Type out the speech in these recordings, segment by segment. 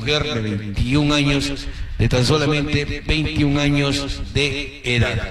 mujer de 21 años, de tan solamente 21 años de edad.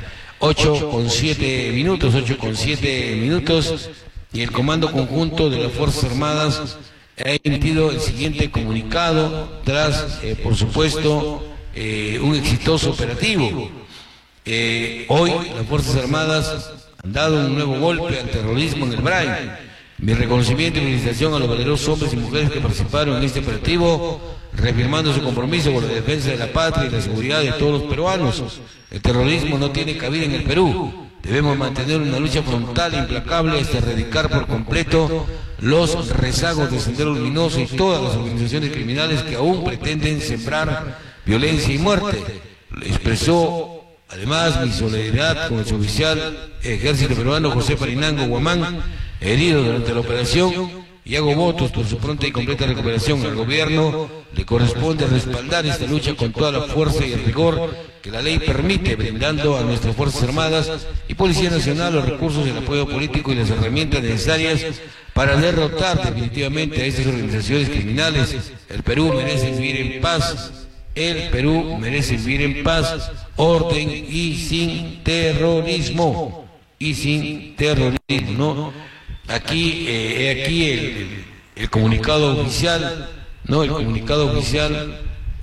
8:07 y el Comando Conjunto de las Fuerzas Armadas ha emitido el siguiente comunicado tras, por supuesto, un exitoso operativo. Hoy las Fuerzas Armadas han dado un nuevo golpe al terrorismo en el Brain. Mi reconocimiento y felicitación a los valerosos hombres y mujeres que participaron en este operativo, reafirmando su compromiso con la defensa de la patria y la seguridad de todos los peruanos. El terrorismo no tiene cabida en el Perú. Debemos mantener una lucha frontal e implacable hasta erradicar por completo los rezagos de Sendero Luminoso y todas las organizaciones criminales que aún pretenden sembrar violencia y muerte. Expresó además mi solidaridad con el suboficial Ejército Peruano José Farinango Guamán, herido durante la operación, y hago votos por su pronta y completa recuperación. Al gobierno le corresponde respaldar esta lucha con toda la fuerza y el rigor que la ley permite, brindando a nuestras Fuerzas Armadas y Policía Nacional los recursos, el apoyo político y las herramientas necesarias para derrotar definitivamente a estas organizaciones criminales. El Perú merece vivir en paz. El Perú merece vivir en paz, orden y sin terrorismo. Y sin terrorismo, ¿no? Aquí, el comunicado oficial, ¿no? El comunicado oficial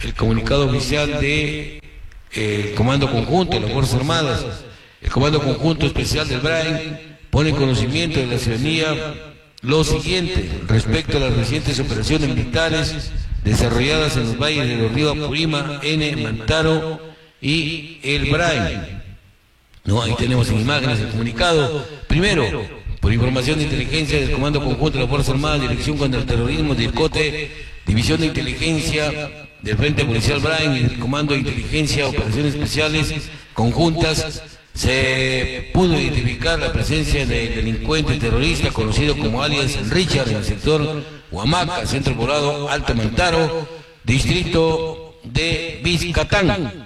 de Comando Conjunto de las Fuerzas Armadas. El Comando Conjunto Especial del Brain pone en conocimiento de la ciudadanía lo siguiente respecto a las recientes operaciones militares desarrolladas en los valles de los ríos Apurima, N, Mantaro y el Brain. No, ahí tenemos en imágenes el comunicado. Primero, por información de inteligencia del Comando Conjunto de las Fuerzas Armadas, Dirección contra el Terrorismo, DIRCOTE, División de Inteligencia del Frente Policial Brain y del Comando de Inteligencia, Operaciones Especiales Conjuntas, se pudo identificar la presencia del delincuente terrorista conocido como alias Richard en el sector Huamaca, Centro Poblado, Alto Mantaro, distrito de Vizcatán.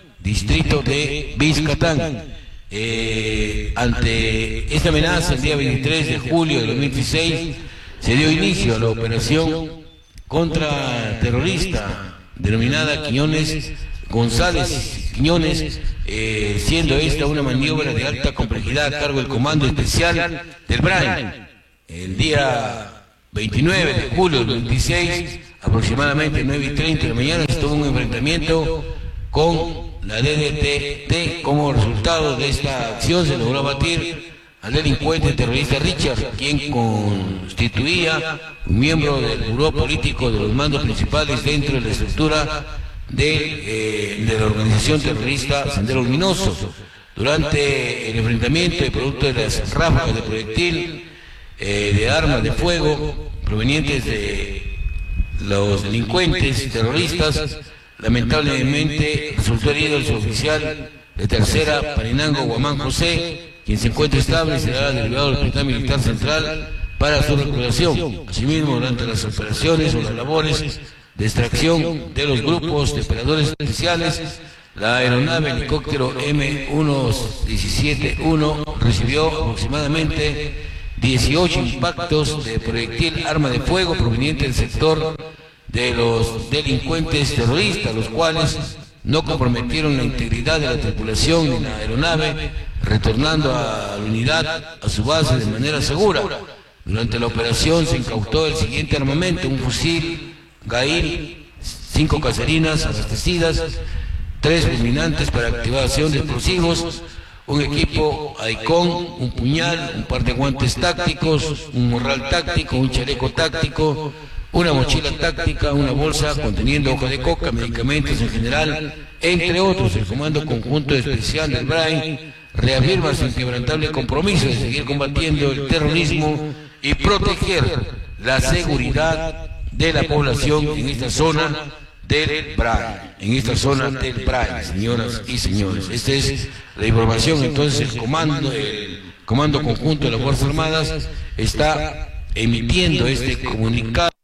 Ante esta amenaza, el día 23 de julio de 2016 se dio inicio a la operación contraterrorista denominada Quiñones González Quiñones, siendo esta una maniobra de alta complejidad a cargo del Comando Especial del Brain. El día 29 de julio del 2016, aproximadamente 9:30 de la mañana, estuvo un enfrentamiento con la DDT. Como resultado de esta acción se logró abatir al delincuente terrorista Richard, quien constituía un miembro del buró político de los mandos principales dentro de la estructura de la organización terrorista Sendero Luminoso. Durante el enfrentamiento y producto de las ráfagas de proyectil de armas de fuego provenientes de los delincuentes terroristas, lamentablemente resultó herido el suboficial de tercera Farinango Guamán José, quien se encuentra estable y será derivado al Hospital Militar Central para su recuperación. Asimismo, durante las operaciones o las labores de extracción de los grupos de operadores especiales, la aeronave helicóptero M117-1 recibió aproximadamente 18 impactos de proyectil arma de fuego proveniente del sector de los delincuentes terroristas, los cuales no comprometieron la integridad de la tripulación ni la aeronave, retornando a la unidad a su base de manera segura. Durante la operación se incautó el siguiente armamento: un fusil Gail, 5 caserinas abastecidas, 3 fulminantes para activación de explosivos, un equipo AICON, un puñal, un par de guantes tácticos, un morral táctico, un chaleco táctico, una mochila táctica, una bolsa conteniendo hoja de coca, medicamentos en general, entre otros. El Comando Conjunto Especial del Brain reafirma su inquebrantable compromiso de seguir combatiendo el terrorismo y proteger la seguridad de la población en esta zona del Brain, señoras y señores. Esta es la información. Entonces el Comando Conjunto de las Fuerzas Armadas está emitiendo este comunicado.